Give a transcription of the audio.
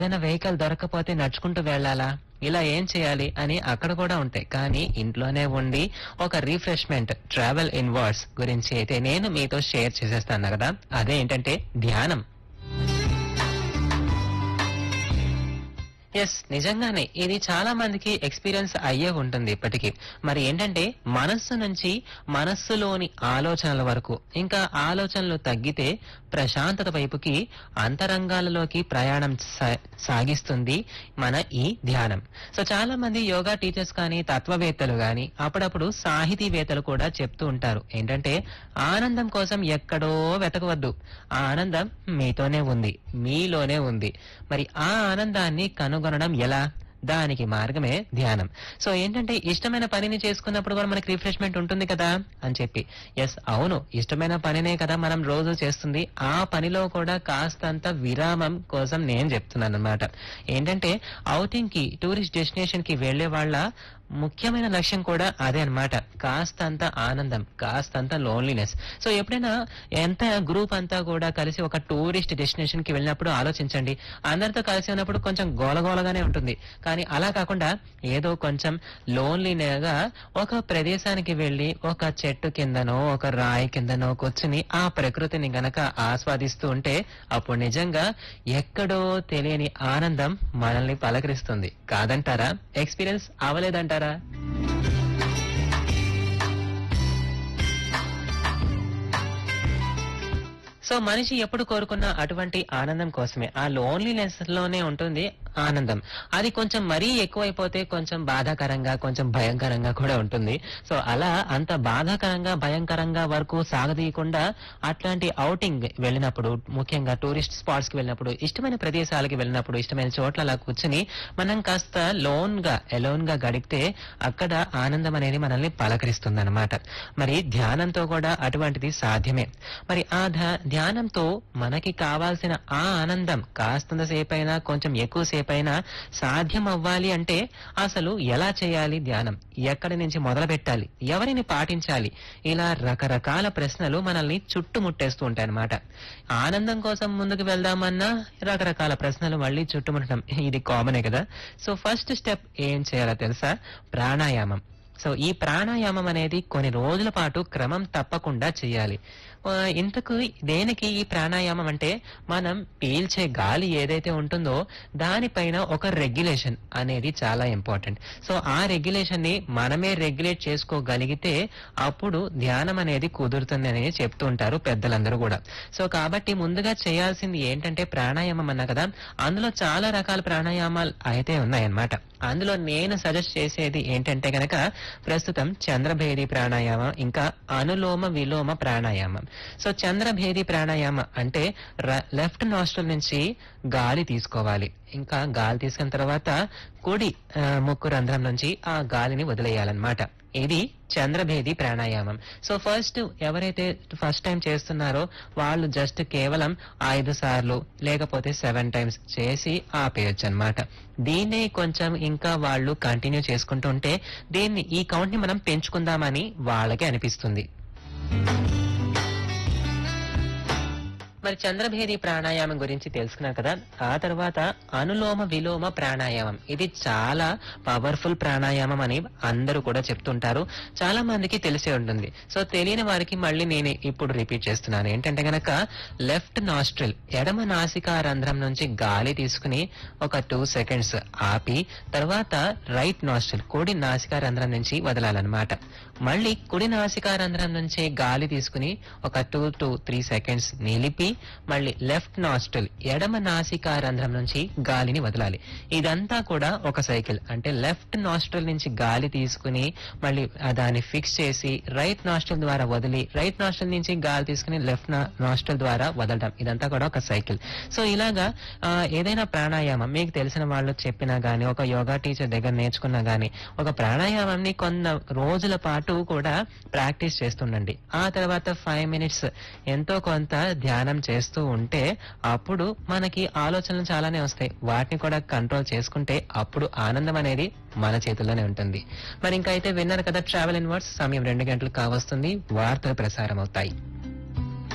ఏదైనా వెహికల్ దొరకకపోతే నడుచుకుంటూ వెళ్ళాలా? ఇలా ఏం చేయాలి అని అక్కడ కూడా ఉంటాయి. కానీ ఇంట్లోనే ఉండి ఒక రిఫ్రెష్‌మెంట్ ట్రావెల్ ఇన్వార్డ్స్ గురించి అయితే నేను మీతో షేర్ చేసేస్తాను కదా! అదే ఏంటంటే ధ్యానం. యెస్. నిజంగానే. ఇది చాలా మందికి ఎక్స్‌పీరియన్స్ అయ్యే ఉంటుంది ఇప్పటికి. మరి ఏంటంటే మనస్సు నుంచి మనస్సులోని ఆలోచనల వరకు, ఇంకా ఆలోచనలు తగ్గితే ప్రశాంతత వైపుకి అంతరంగాలలోకి ప్రయాణం సాగిస్తుంది మన ఈ ధ్యానం. సో చాలా మంది యోగా టీచర్స్ కానీ, తత్వవేత్తలు గాని, అప్పుడప్పుడు సాహితీవేత్తలు కూడా చెప్తూ ఉంటారు. ఏంటంటే ఆనందం కోసం ఎక్కడో వెతకవద్దు. ఆ ఆనందం మీతోనే ఉంది. మీలోనే ఉంది. మరి ఆ ఆనందాన్ని కనుగొనడం ఎలా? దానికి మార్గమే ధ్యానం. సో ఏంటంటే ఇష్టమైన పనిని చేసుకున్నప్పుడు కూడా మనకి రిఫ్రెష్‌మెంట్ ఉంటుంది కదా అని చెప్పి. యెస్, అవును. ఇష్టమైన పనినే కదా మనం రోజు చేస్తుంది. ఆ పనిలో కూడా కాస్తంత విరామం కోసం నేను చెప్తున్నానన్నమాట. ఏంటంటే ఔటింగ్ కి, టూరిస్ట్ డెస్టినేషన్ కి వెళ్లే వాళ్ళ ముఖ్యమైన లక్ష్యం కూడా అదే అన్నమాట. కాస్తంత ఆనందం, కాస్తంత లోన్లీనెస్. సో ఎప్పుడైనా ఎంత గ్రూప్ అంతా కూడా కలిసి ఒక టూరిస్ట్ డెస్టినేషన్ కి వెళ్ళినప్పుడు ఆలోచించండి. అందరితో కలిసి ఉన్నప్పుడు కొంచెం గోలగోలగానే ఉంటుంది. కానీ అలా కాకుండా ఏదో కొంచెం లోన్లీగా ఒక ప్రదేశానికి వెళ్లి ఒక చెట్టు కిందనో, ఒక రాయి కిందనో కూర్చుని ఆ ప్రకృతిని గనక ఆస్వాదిస్తూ ఉంటే అప్పుడు నిజంగా ఎక్కడో తెలియని ఆనందం మనల్ని పలకరిస్తుంది. కాదంటారా? ఎక్స్‌పీరియన్స్ అవ్వలేదంటారా? సో మనిషి ఎప్పుడు కోరుకున్న అటువంటి ఆనందం కోసమే. ఆ లోన్లీనెస్ లోనే ఉంటుంది ఆనందం. అది కొంచెం మరీ ఎక్కువైపోతే కొంచెం బాధాకరంగా, కొంచెం భయంకరంగా కూడా ఉంటుంది. సో అలా అంత బాధాకరంగా, భయంకరంగా వరకు సాగదీయకుండా అట్లాంటి ఔటింగ్ వెళ్ళినప్పుడు, ముఖ్యంగా టూరిస్ట్ స్పాట్స్ కి వెళ్ళినప్పుడు, ఇష్టమైన ప్రదేశాలకి వెళ్ళినప్పుడు, ఇష్టమైన చోట్ల అలా కూర్చుని మనం కాస్త ఎలోన్ గా గడిపితే అక్కడ ఆనందం అనేది మనల్ని పలకరిస్తుందన్నమాట. మరి ధ్యానంతో కూడా అటువంటిది సాధ్యమే. మరి ఆ ధ్యానంతో మనకి కావాల్సిన ఆ ఆనందం కాస్తంత సేపైనా, కొంచెం ఎక్కువ సేపైనా సాధ్యం అవ్వాలి అంటే అసలు ఎలా చేయాలి ధ్యానం? ఎక్కడి నుంచి మొదలు పెట్టాలి? ఎవరిని పాటించాలి? ఇలా రకరకాల ప్రశ్నలు మనల్ని చుట్టుముట్టేస్తూ ఉంటాయన్నమాట. ఆనందం కోసం ముందుకు వెళ్దామన్నా రకరకాల ప్రశ్నలు మళ్ళీ చుట్టుముట్టడం ఇది కామనే కదా. సో ఫస్ట్ స్టెప్ ఏం చేయాలో తెలుసా? ప్రాణాయామం. సో ఈ ప్రాణాయామం అనేది కొన్ని రోజుల పాటు క్రమం తప్పకుండా చేయాలి. ఇంతకు దేనికి ఈ ప్రాణాయామం అంటే మనం పీల్చే గాలి ఏదైతే ఉంటుందో దానిపైన ఒక రెగ్యులేషన్ అనేది చాలా ఇంపార్టెంట్. సో ఆ రెగ్యులేషన్ ని మనమే రెగ్యులేట్ చేసుకోగలిగితే అప్పుడు ధ్యానం అనేది కుదురుతుంది అనేది చెప్తూ ఉంటారు పెద్దలందరూ కూడా. సో కాబట్టి ముందుగా చేయాల్సింది ఏంటంటే ప్రాణాయామం అన్నా కదా, అందులో చాలా రకాల ప్రాణాయామాలు అయితే ఉన్నాయన్నమాట. అందులో నేను సజెస్ట్ చేసేది ఏంటంటే గనక ప్రస్తుతం చంద్రభేది ప్రాణాయామం, ఇంకా అనులోమ విలోమ ప్రాణాయామం. సో చంద్రభేది ప్రాణాయామం అంటే లెఫ్ట్ నాస్ట్రిల్ నుంచి గాలి తీసుకోవాలి. ఇంకా గాలి తీసుకున్న తర్వాత కుడి ముక్కు రంధ్రం నుంచి ఆ గాలిని వదిలేయాలన్నమాట. ఇది చంద్రభేది ప్రాణాయామం. సో ఎవరైతే ఫస్ట్ టైం చేస్తున్నారో వాళ్ళు జస్ట్ కేవలం 5 సార్లు లేకపోతే 7 టైమ్స్ చేసి ఆపేయొచ్చు అన్నమాట. దీన్నే కొంచెం ఇంకా వాళ్ళు కంటిన్యూ చేసుకుంటుంటే ఈ కౌంట్ ని మనం పెంచుకుందామని వాళ్ళకి అనిపిస్తుంది. మరి చంద్రభేది ప్రాణాయామం గురించి తెలుసుకున్నారు కదా. ఆ తర్వాత అనులోమ విలోమ ప్రాణాయామం. ఇది చాలా పవర్ఫుల్ ప్రాణాయామం అని అందరూ కూడా చెప్తుంటారు. చాలా మందికి తెలిసే ఉంటుంది. సో తెలియని వారికి మళ్ళీ నేను ఇప్పుడు రిపీట్ చేస్తున్నాను. ఏంటంటే గనక లెఫ్ట్ నాస్ట్రిల్, ఎడమ నాసికా రంధ్రం నుంచి గాలి తీసుకుని ఒక 2 సెకండ్స్ ఆపి, తర్వాత రైట్ నాస్ట్రిల్, కుడి నాసికా రంధ్రం నుంచి వదలాలన్నమాట. మళ్ళీ కుడి నాసికా రంధ్రం నుంచి గాలి తీసుకుని ఒక 2 to 3 సెకండ్స్ నిలిపి మళ్ళీ లెఫ్ట్ నాస్ట్రిల్, ఎడమ నాసికా రంధ్రం నుంచి గాలిని వదలాలి. ఇదంతా కూడా ఒక సైకిల్. అంటే లెఫ్ట్ నాస్ట్రిల్ నుంచి గాలి తీసుకుని మళ్ళీ దాన్ని ఫిక్స్ చేసి రైట్ నాస్ట్రిల్ ద్వారా వదిలి, రైట్ నాస్ట్రిల్ నుంచి గాలి తీసుకుని లెఫ్ట్ నాస్ట్రిల్ ద్వారా వదలడం. ఇదంతా కూడా ఒక సైకిల్. సో ఇలాగా ఏదైనా ప్రాణాయామం మీకు తెలిసిన వాళ్ళు చెప్పినా గానీ, ఒక యోగా టీచర్ దగ్గర నేర్చుకున్నా గానీ, ఒక ప్రాణాయామాన్ని కొన్ని రోజుల పాటు కూడా ప్రాక్టీస్ చేస్తుండండి. ఆ తర్వాత 5 మినిట్స్ ఎంతో కొంత ధ్యానం చేస్తూ ఉంటే అప్పుడు మనకి ఆలోచనలు చాలానే వస్తాయి. వాటిని కూడా కంట్రోల్ చేసుకుంటే అప్పుడు ఆనందం అనేది మన చేతుల్లోనే ఉంటుంది. మరి ఇంకా అయితే విన్నారు కదా ట్రావెల్ ఇన్వర్డ్స్. సమయం 2 గంటలు కావస్తుంది. వార్తలు ప్రసారం అవుతాయి.